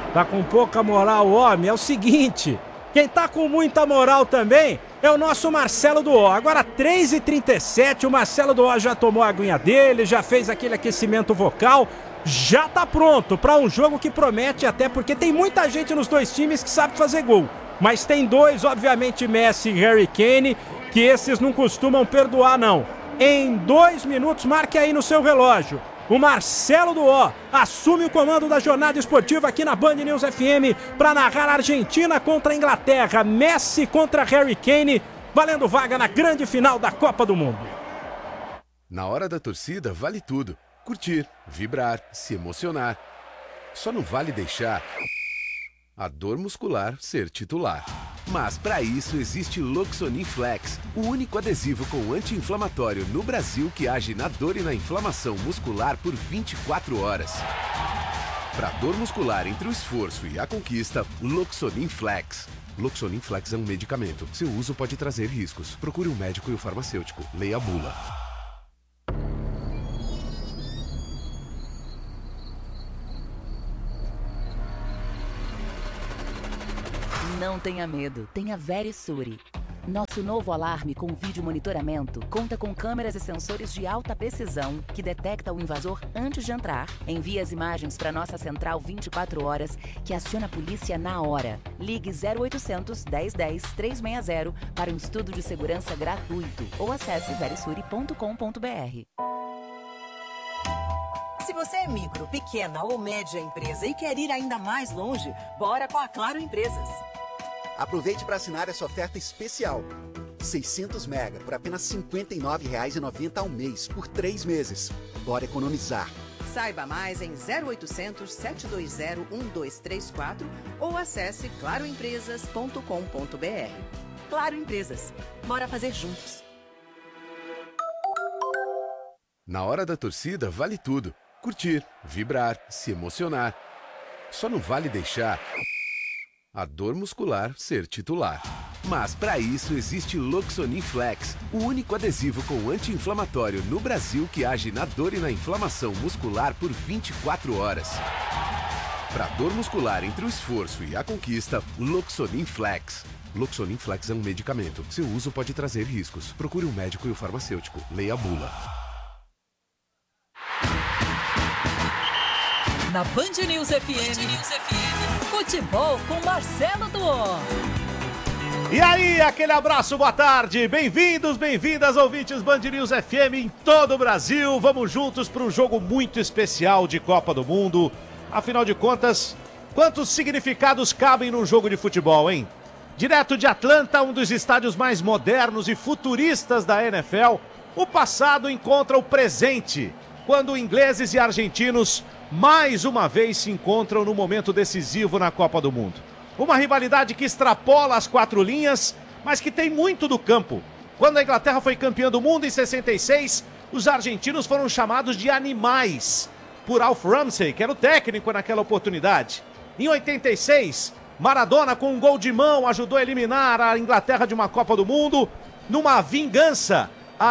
Tá com pouca moral o homem. É o seguinte, quem tá com muita moral também é o nosso Marcelo do Ó. Agora 3h37, o Marcelo do Ó já tomou a aguinha dele, já fez aquele aquecimento vocal, já tá pronto para um jogo que promete, até porque tem muita gente nos dois times que sabe fazer gol. Mas tem dois, obviamente, Messi e Harry Kane, que esses não costumam perdoar, não. Em 2 minutos, marque aí no seu relógio. O Marcelo do Ó assume o comando da jornada esportiva aqui na Band News FM para narrar a Argentina contra a Inglaterra, Messi contra Harry Kane, valendo vaga na grande final da Copa do Mundo. Na hora da torcida, vale tudo. Curtir, vibrar, se emocionar. Só não vale deixar a dor muscular ser titular. Mas para isso existe Loxonin Flex, o único adesivo com anti-inflamatório no Brasil que age na dor e na inflamação muscular por 24 horas. Para dor muscular entre o esforço e a conquista, Loxonin Flex. Loxonin Flex é um medicamento. Seu uso pode trazer riscos. Procure um médico e o farmacêutico. Leia a bula. Não tenha medo, tenha Verisure. Nosso novo alarme com vídeo monitoramento conta com câmeras e sensores de alta precisão que detecta o invasor antes de entrar, envia as imagens para nossa central 24 horas, que aciona a polícia na hora. Ligue 0800 1010 360 para um estudo de segurança gratuito ou acesse verisure.com.br. Se você é micro, pequena ou média empresa e quer ir ainda mais longe, bora com a Claro Empresas. Aproveite para assinar essa oferta especial. 600 mega por apenas R$ 59,90 ao mês, por 3 meses. Bora economizar. Saiba mais em 0800 720 1234 ou acesse claroempresas.com.br. Claro Empresas. Bora fazer juntos. Na hora da torcida, vale tudo. Curtir, vibrar, se emocionar. Só não vale deixar a dor muscular ser titular. Mas para isso existe Loxonin Flex, o único adesivo com anti-inflamatório no Brasil que age na dor e na inflamação muscular por 24 horas. Para dor muscular entre o esforço e a conquista, Loxonin Flex. Loxonin Flex é um medicamento. Seu uso pode trazer riscos. Procure um médico e o farmacêutico. Leia a bula. Na Band News FM, futebol com Marcelo do Ó. E aí, aquele abraço, boa tarde, bem-vindos, bem-vindas, ouvintes Band News FM em todo o Brasil. Vamos juntos para um jogo muito especial de Copa do Mundo. Afinal de contas, quantos significados cabem num jogo de futebol, hein? Direto de Atlanta, um dos estádios mais modernos e futuristas da NFL, o passado encontra o presente, quando ingleses e argentinos mais uma vez se encontram no momento decisivo na Copa do Mundo. Uma rivalidade que extrapola as 4 linhas, mas que tem muito do campo. Quando a Inglaterra foi campeã do mundo em 66, os argentinos foram chamados de animais por Alf Ramsey, que era o técnico naquela oportunidade. Em 86, Maradona, com um gol de mão, ajudou a eliminar a Inglaterra de uma Copa do Mundo, numa vingança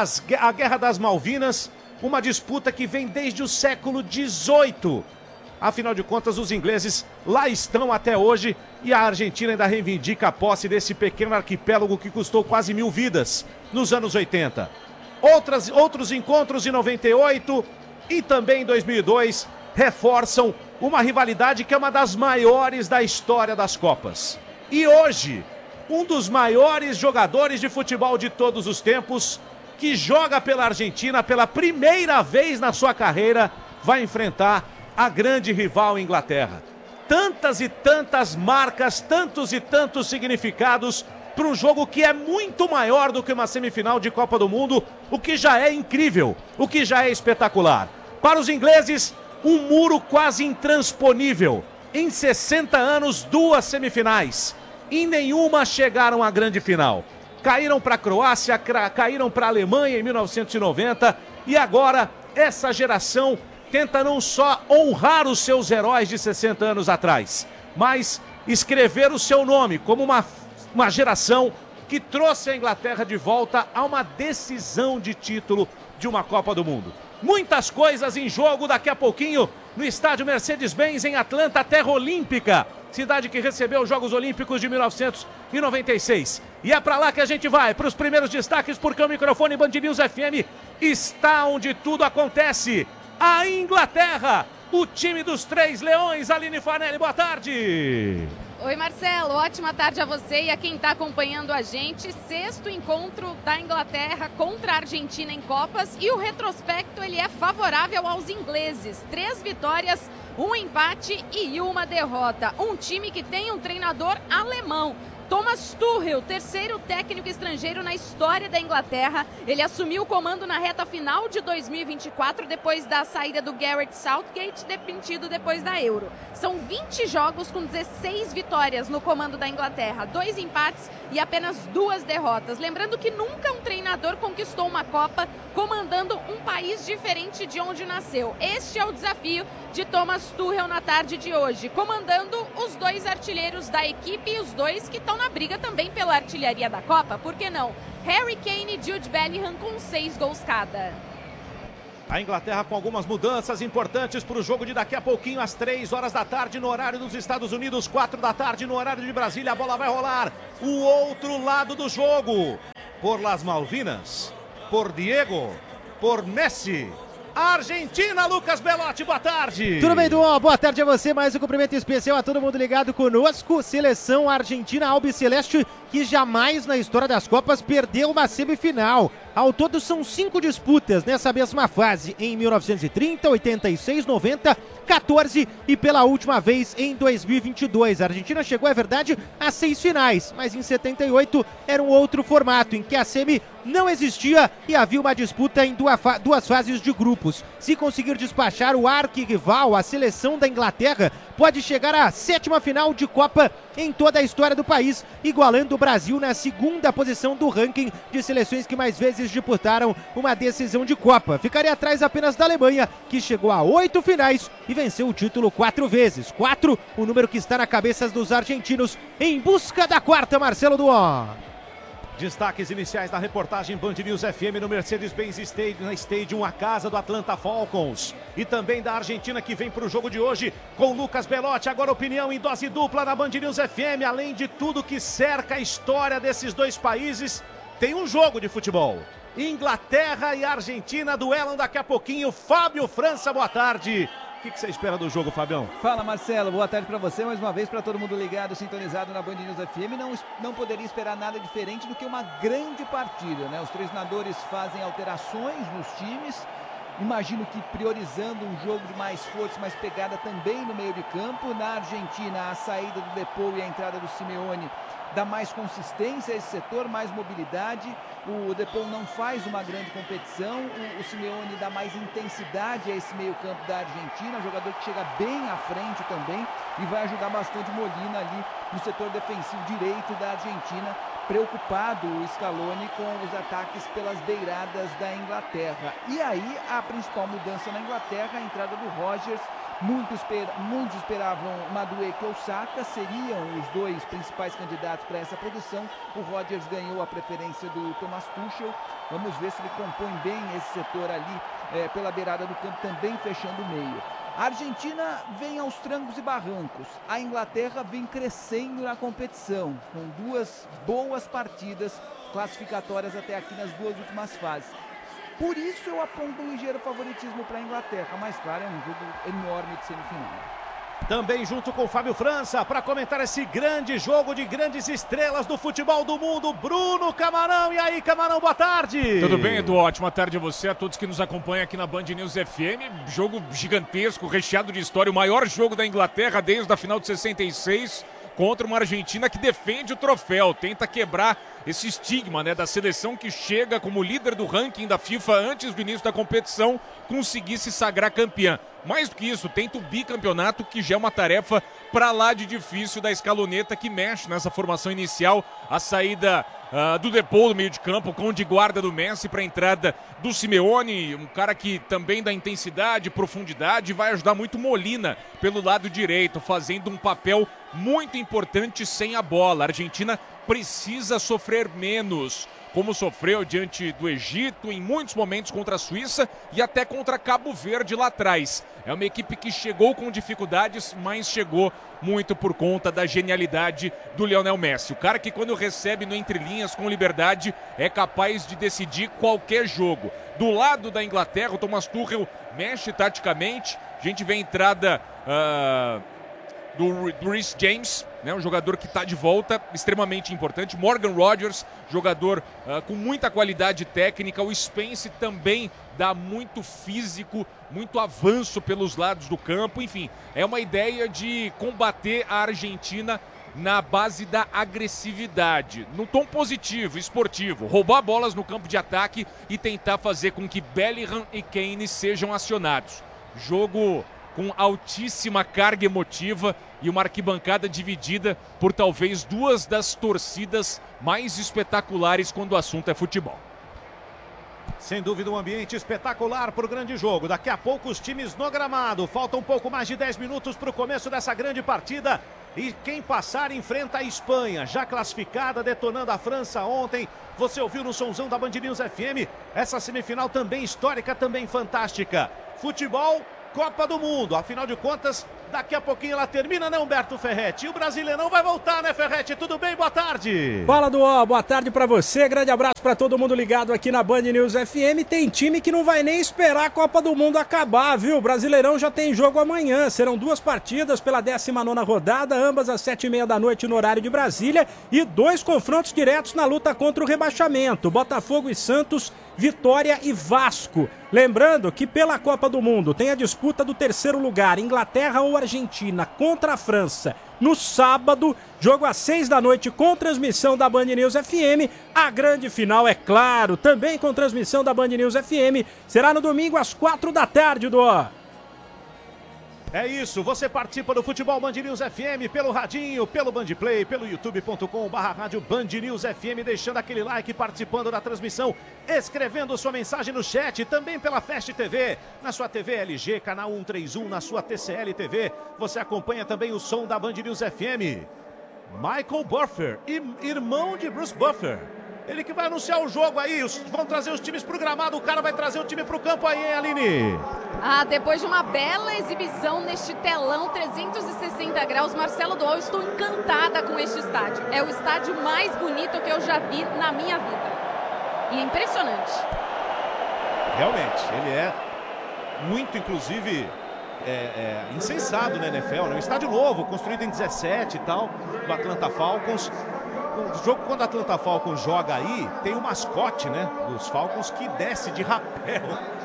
à Guerra das Malvinas, uma disputa que vem desde o século XVIII. Afinal de contas, os ingleses lá estão até hoje e a Argentina ainda reivindica a posse desse pequeno arquipélago que custou quase 1000 vidas nos anos 80. Outros encontros em 98 e também em 2002 reforçam uma rivalidade que é uma das maiores da história das Copas. E hoje, um dos maiores jogadores de futebol de todos os tempos, que joga pela Argentina pela primeira vez na sua carreira, vai enfrentar a grande rival Inglaterra. Tantas e tantas marcas, tantos e tantos significados para um jogo que é muito maior do que uma semifinal de Copa do Mundo, o que já é incrível, o que já é espetacular. Para os ingleses, um muro quase intransponível. Em 60 anos, 2 semifinais. Em nenhuma chegaram à grande final. Caíram para a Croácia, caíram para a Alemanha em 1990 e agora essa geração tenta não só honrar os seus heróis de 60 anos atrás, mas escrever o seu nome como uma geração que trouxe a Inglaterra de volta a uma decisão de título de uma Copa do Mundo. Muitas coisas em jogo daqui a pouquinho no estádio Mercedes-Benz em Atlanta, terra olímpica. Cidade que recebeu os Jogos Olímpicos de 1996. E é pra lá que a gente vai, para os primeiros destaques, porque o microfone Band News FM está onde tudo acontece. A Inglaterra, o time dos Três Leões. Aline Fanelli, boa tarde. Oi, Marcelo, ótima tarde a você e a quem está acompanhando a gente. 6º encontro da Inglaterra contra a Argentina em Copas e o retrospecto ele é favorável aos ingleses. 3 vitórias, 1 empate e 1 derrota. Um time que tem um treinador alemão. Thomas Tuchel, 3º técnico estrangeiro na história da Inglaterra. Ele assumiu o comando na reta final de 2024, depois da saída do Gareth Southgate, demitido depois da Euro. São 20 jogos com 16 vitórias no comando da Inglaterra, 2 empates e apenas 2 derrotas. Lembrando que nunca um treinador conquistou uma Copa comandando um país diferente de onde nasceu. Este é o desafio de Thomas Tuchel na tarde de hoje, comandando os 2 artilheiros da equipe e os 2 que estão na briga também pela artilharia da Copa, por que não? Harry Kane e Jude Bellingham com 6 gols cada. A Inglaterra com algumas mudanças importantes para o jogo de daqui a pouquinho, às 3 horas da tarde no horário dos Estados Unidos, 4 da tarde no horário de Brasília. A bola vai rolar. O outro lado do jogo. Por Las Malvinas, por Diego, por Messi. Argentina, Lucas Belotti, boa tarde. Tudo bem, Duó? Boa tarde a você. Mais um cumprimento especial a todo mundo ligado conosco. Seleção argentina albiceleste que jamais na história das Copas perdeu uma semifinal. Ao todo são 5 disputas nessa mesma fase, em 1930, 86, 90, 14 e pela última vez em 2022. A Argentina chegou, é verdade, a 6 finais, mas em 78 era um outro formato, em que a semi não existia e havia uma disputa em duas fases de grupos. Se conseguir despachar o arquirrival, a seleção da Inglaterra pode chegar à 7ª final de Copa em toda a história do país, igualando o Brasil na 2ª posição do ranking de seleções que mais vezes disputaram uma decisão de Copa. Ficaria atrás apenas da Alemanha, que chegou a 8 finais e venceu o título 4 vezes. 4, o número que está na cabeça dos argentinos em busca da 4ª, Marcelo Duó. Destaques iniciais da reportagem Band News FM no Mercedes-Benz Stadium, a casa do Atlanta Falcons. E também da Argentina que vem para o jogo de hoje com Lucas Belotti. Agora opinião em dose dupla na Band News FM. Além de tudo que cerca a história desses 2 países, tem um jogo de futebol. Inglaterra e Argentina duelam daqui a pouquinho. Fábio França, boa tarde. O que você espera do jogo, Fabião? Fala, Marcelo. Boa tarde para você. Mais uma vez, para todo mundo ligado, sintonizado na Band News FM. Não poderia esperar nada diferente do que uma grande partida, né? Os treinadores fazem alterações nos times. Imagino que priorizando um jogo de mais força, mais pegada também no meio de campo. Na Argentina, a saída do Depou e a entrada do Simeone dá mais consistência a esse setor, mais mobilidade. O Depou não faz uma grande competição. O Simeone dá mais intensidade a esse meio campo da Argentina, jogador que chega bem à frente também e vai ajudar bastante Molina ali no setor defensivo direito da Argentina. Preocupado o Scaloni com os ataques pelas beiradas da Inglaterra. E aí a principal mudança na Inglaterra, a entrada do Rodgers. Muitos esperavam Madueke ou Saka, seriam os 2 principais candidatos para essa posição. O Rodgers ganhou a preferência do Thomas Tuchel. Vamos ver se ele compõe bem esse setor ali pela beirada do campo, também fechando o meio. A Argentina vem aos trancos e barrancos. A Inglaterra vem crescendo na competição, com 2 boas partidas classificatórias até aqui nas 2 últimas fases. Por isso eu aponto um ligeiro favoritismo para a Inglaterra, mas claro, é um jogo enorme de semifinal. Também junto com o Fábio França, para comentar esse grande jogo de grandes estrelas do futebol do mundo, Bruno Camarão. E aí, Camarão, boa tarde. Tudo bem, Edu? Ótima tarde a você, a todos que nos acompanham aqui na Band News FM. Jogo gigantesco, recheado de história, o maior jogo da Inglaterra desde a final de 66, contra uma Argentina que defende o troféu, tenta quebrar esse estigma, né, da seleção que chega como líder do ranking da FIFA antes do início da competição, conseguir se sagrar campeã. Mais do que isso, tenta o bicampeonato, que já é uma tarefa para lá de difícil da escaloneta, que mexe nessa formação inicial. A saída do Depou do meio de campo, com de guarda do Messi para a entrada do Simeone, um cara que também dá intensidade, profundidade, vai ajudar muito Molina pelo lado direito, fazendo um papel muito importante sem a bola. A Argentina precisa sofrer menos como sofreu diante do Egito, em muitos momentos contra a Suíça e até contra Cabo Verde lá atrás. É uma equipe que chegou com dificuldades, mas chegou muito por conta da genialidade do Lionel Messi. O cara que quando recebe no entrelinhas com liberdade é capaz de decidir qualquer jogo. Do lado da Inglaterra, o Thomas Tuchel mexe taticamente. A gente vê a entrada do Reece James, né, um jogador que está de volta, extremamente importante. Morgan Rogers, jogador com muita qualidade técnica. O Spence também dá muito físico, muito avanço pelos lados do campo. Enfim, é uma ideia de combater a Argentina na base da agressividade, no tom positivo, esportivo, roubar bolas no campo de ataque e tentar fazer com que Bellingham e Kane sejam acionados. Jogo com altíssima carga emotiva e uma arquibancada dividida por talvez duas das torcidas mais espetaculares quando o assunto é futebol. Sem dúvida, um ambiente espetacular para o grande jogo. Daqui a pouco os times no gramado. Falta um pouco mais de 10 minutos para o começo dessa grande partida. E quem passar enfrenta a Espanha, já classificada, detonando a França ontem. Você ouviu no somzão da Band News FM. Essa semifinal também histórica, também fantástica. Futebol, Copa do Mundo. Afinal de contas, daqui a pouquinho ela termina, né, Humberto Ferretti? E o Brasileirão vai voltar, né, Ferretti? Tudo bem? Boa tarde. Fala, Duó. Boa tarde pra você. Grande abraço pra todo mundo ligado aqui na Band News FM. Tem time que não vai nem esperar a Copa do Mundo acabar, viu? O Brasileirão já tem jogo amanhã. Serão 2 partidas pela 19ª rodada, ambas às 7h30 da noite no horário de Brasília. E 2 confrontos diretos na luta contra o rebaixamento. Botafogo e Santos, Vitória e Vasco. Lembrando que pela Copa do Mundo tem a disputa do 3º lugar, Inglaterra ou Argentina contra a França. No sábado, jogo às 6 da noite com transmissão da Band News FM. A grande final, é claro, também com transmissão da Band News FM. Será no domingo às 4 da tarde, Duó. É isso, você participa do Futebol Band News FM pelo radinho, pelo Bandplay, pelo youtube.com/rádio Band News FM, deixando aquele like, participando da transmissão, escrevendo sua mensagem no chat, também pela Fast TV, na sua TV LG, canal 131, na sua TCL TV, você acompanha também o som da Band News FM. Michael Buffer, irmão de Bruce Buffer. Ele que vai anunciar o jogo aí, vão trazer os times pro gramado, o cara vai trazer o time pro campo aí, hein, Aline? Depois de uma bela exibição neste telão 360 graus, Marcelo Duó, estou encantada com este estádio. É o estádio mais bonito que eu já vi na minha vida. E é impressionante. Realmente, ele é muito, inclusive, insensado na NFL, né? Um estádio novo, construído em 17 e tal, do Atlanta Falcons. O jogo, quando a Atlanta Falcons joga aí, tem o mascote, né, dos Falcons que desce de rapel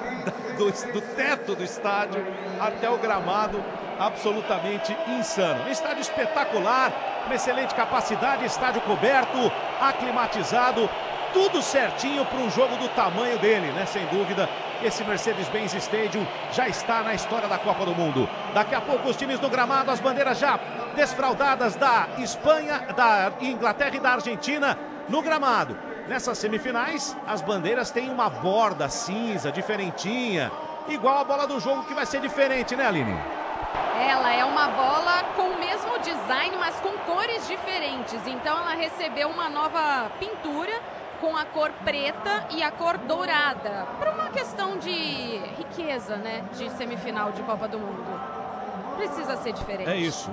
do teto do estádio até o gramado, absolutamente insano. Um estádio espetacular, uma excelente capacidade, estádio coberto, aclimatizado, tudo certinho para um jogo do tamanho dele, né, sem dúvida. Esse Mercedes-Benz Stadium já está na história da Copa do Mundo. Daqui a pouco os times no gramado, as bandeiras já desfraldadas da Espanha, da Inglaterra e da Argentina no gramado. Nessas semifinais, as bandeiras têm uma borda cinza, diferentinha, igual a bola do jogo, que vai ser diferente, né, Aline? Ela é uma bola com o mesmo design, mas com cores diferentes. Então ela recebeu uma nova pintura com a cor preta e a cor dourada, por uma questão de riqueza, né, de semifinal de Copa do Mundo. Precisa ser diferente. É isso.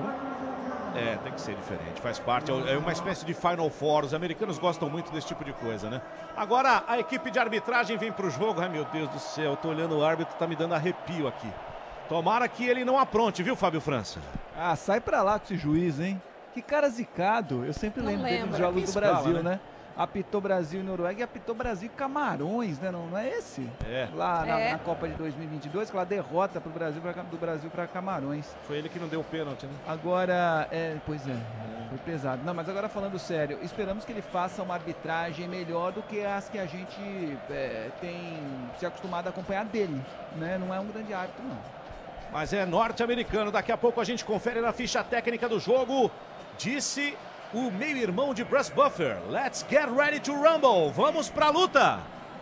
Tem que ser diferente, faz parte, é uma espécie de Final Four. Os americanos gostam muito desse tipo de coisa, né? Agora a equipe de arbitragem vem pro jogo. Ai, meu Deus do céu, eu tô olhando o árbitro, tá me dando arrepio aqui. Tomara que ele não apronte, viu, Fábio França? Sai pra lá com esse juiz, hein? Que cara zicado. Eu sempre lembro dele nos jogos do Brasil, né? Apitou Brasil e Noruega e apitou Brasil e Camarões, né? Não é esse? Lá na Copa de 2022, aquela derrota do Brasil para Camarões. Foi ele que não deu o pênalti, né? Agora, foi pesado. Não, mas agora falando sério, esperamos que ele faça uma arbitragem melhor do que as que a gente tem se acostumado a acompanhar dele, né? Não é um grande árbitro, não. Mas é norte-americano. Daqui a pouco a gente confere na ficha técnica do jogo. Disse o meio-irmão de Bruce Buffer: Let's get ready to rumble. Vamos pra luta.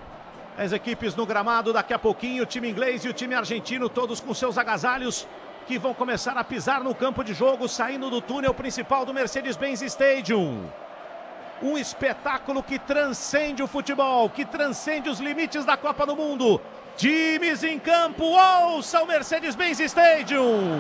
As equipes no gramado, daqui a pouquinho, o time inglês e o time argentino, todos com seus agasalhos, que vão começar a pisar no campo de jogo, saindo do túnel principal do Mercedes-Benz Stadium. Um espetáculo que transcende o futebol, que transcende os limites da Copa do Mundo. Times em campo, ouça o Mercedes-Benz Stadium.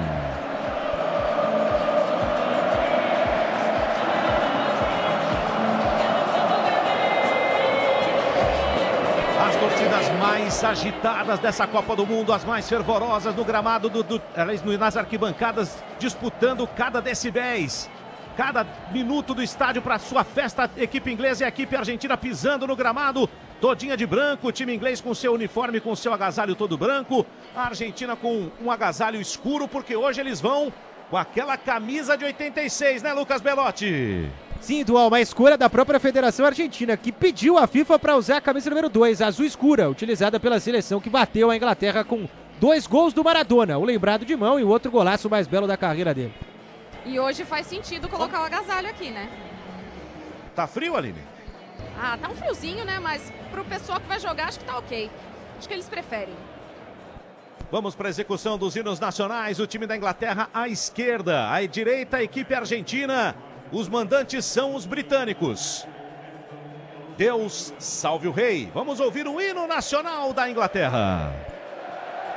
As torcidas mais agitadas dessa Copa do Mundo, as mais fervorosas no gramado, nas arquibancadas, disputando cada decibéis. Cada minuto do estádio para sua festa, equipe inglesa e a equipe argentina pisando no gramado, todinha de branco, o time inglês com seu uniforme, com seu agasalho todo branco, a Argentina com um agasalho escuro, porque hoje eles vão com aquela camisa de 86, né, Lucas Belotti? Sim, Dual, uma escolha da própria Federação Argentina, que pediu à FIFA para usar a camisa número 2, azul escura, utilizada pela seleção que bateu a Inglaterra com 2 gols do Maradona, o lembrado de mão e o outro golaço mais belo da carreira dele. E hoje faz sentido colocar o agasalho aqui, né? Tá frio, Aline? Ah, tá um friozinho, né? Mas pro pessoal que vai jogar, acho que tá ok. Acho que eles preferem. Vamos para a execução dos hinos nacionais. O time da Inglaterra à esquerda, à direita a equipe argentina. Os mandantes são os britânicos. Deus salve o rei. Vamos ouvir o hino nacional da Inglaterra.